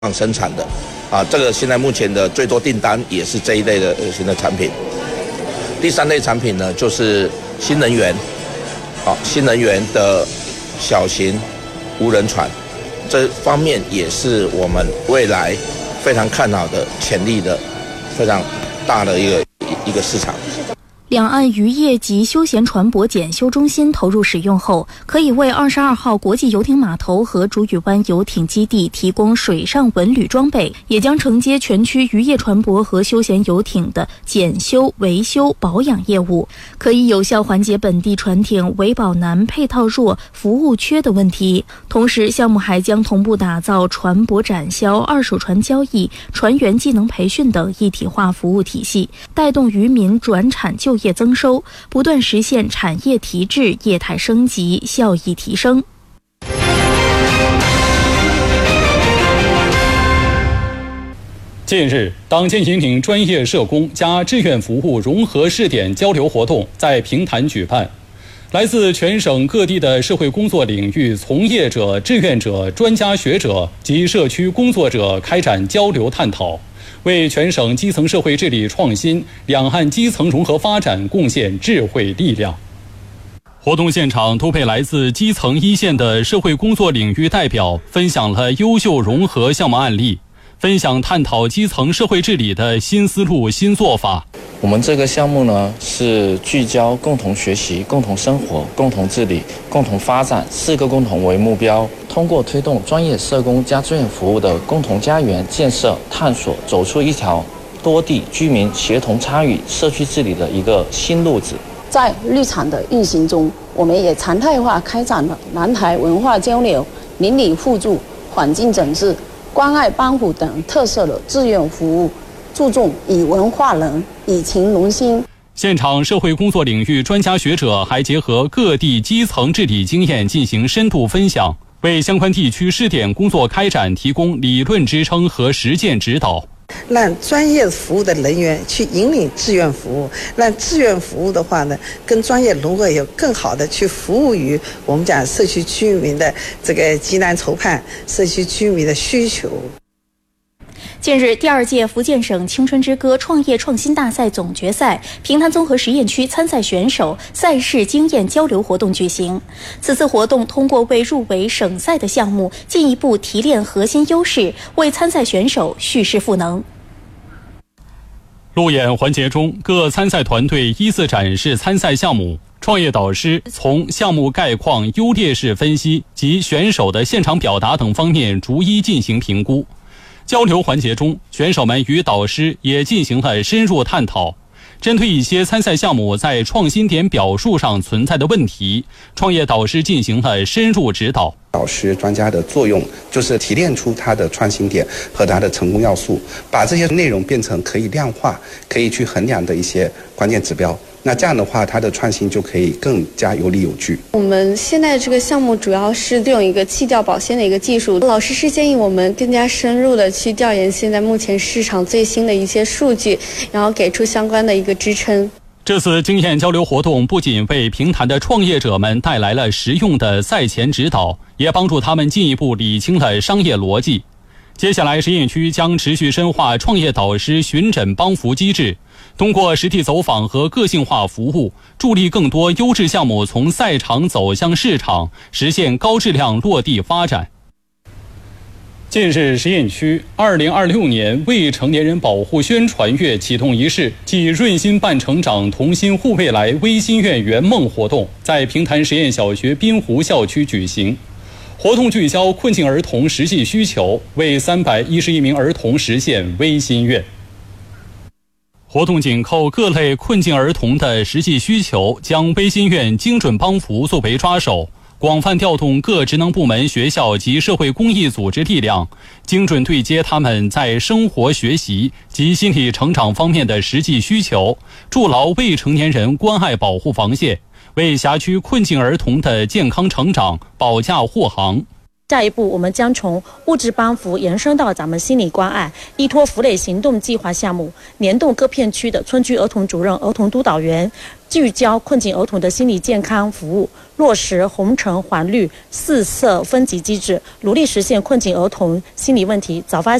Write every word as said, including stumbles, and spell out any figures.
生产的，啊，这个现在目前的最多订单也是这一类的新的产品。第三类产品呢，就是新能源，啊，新能源的小型无人船，这方面也是我们未来非常看好的潜力的非常大的一个一个市场。 两岸渔业及休闲船舶检修中心投入使用后，可以为二十二号国际游艇码头和竹屿湾游艇基地提供水上文旅装备，也将承接全区渔业船舶和休闲游艇的检修、维修、保养业务，可以有效缓解本地船艇维保难、配套弱、服务缺的问题。同时，项目还将同步打造船舶展销、二手船交易、船员技能培训等一体化服务体系，带动渔民转产就业增收，不断实现产业提质、业态升级、效益提升。 近日，党建引领专业社工加志愿服务融合试点交流活动在平潭举办，来自全省各地的社会工作领域从业者、志愿者、专家学者及社区工作者开展交流探讨，为全省基层社会治理创新、两岸基层融合发展贡献智慧力量。活动现场多配来自基层一线的社会工作领域代表，分享了优秀融合项目案例，分享探讨基层社会治理的新思路、新做法。 我们这个项目呢，是聚焦共同学习、共同生活、共同治理、共同发展四个共同为目标，通过推动专业社工加志愿服务的共同家园建设，探索走出一条多地居民协同参与社区治理的一个新路子。 在绿场的运行中，我们也常态化开展了南台文化交流、邻里互助、环境整治、关爱帮扶等特色的志愿服务，注重以文化人、以情融心。 现场社会工作领域专家学者还结合各地基层治理经验进行深度分享，为相关地区试点工作开展提供理论支撑和实践指导， 让专业服务的人员去引领志愿服务，让志愿服务的话呢，跟专业融合，有更好的去服务于我们讲社区居民的这个急难愁盼、社区居民的需求。 近日，第二届福建省青春之歌创业创新大赛总决赛平潭综合实验区参赛选手赛事经验交流活动举行。此次活动通过为入围省赛的项目进一步提炼核心优势，为参赛选手蓄势赋能。 路演环节中，各参赛团队依次展示参赛项目，创业导师从项目概况、优劣势分析及选手的现场表达等方面逐一进行评估。交流环节中，选手们与导师也进行了深入探讨，针对一些参赛项目在创新点表述上存在的问题，创业导师进行了深入指导。 导师专家的作用就是提炼出它的创新点和它的成功要素，把这些内容变成可以量化、可以去衡量的一些关键指标。那这样的话，它的创新就可以更加有理有据。 我们现在这个项目主要是利用一个气调保鲜的一个技术，老师是建议我们更加深入的去调研现在目前市场最新的一些数据，然后给出相关的一个支撑。 这次经验交流活动不仅为平潭的创业者们带来了实用的赛前指导，也帮助他们进一步理清了商业逻辑。接下来，实验区将持续深化创业导师巡诊帮扶机制，通过实地走访和个性化服务，助力更多优质项目从赛场走向市场，实现高质量落地发展。近日，实验区二零二六年未成年人保护宣传月启动仪式暨润心伴成长同心护未来微心愿圆梦活动在平潭实验小学滨湖校区举行。活动聚焦困境儿童实际需求，为三百一十一名儿童实现微心愿。活动紧扣各类困境儿童的实际需求，将微心愿精准帮扶作为抓手，广泛调动各职能部门、学校及社会公益组织力量，精准对接他们在生活、学习及心理成长方面的实际需求，筑牢未成年人关爱保护防线，为辖区困境儿童的健康成长保驾护航。 下一步，我们将从物质帮扶延伸到咱们心理关爱，依托扶类行动计划项目，联动各片区的村居儿童主任、儿童督导员， 聚焦困境儿童的心理健康服务，落实红橙黄绿四色分级机制，努力实现困境儿童心理问题早发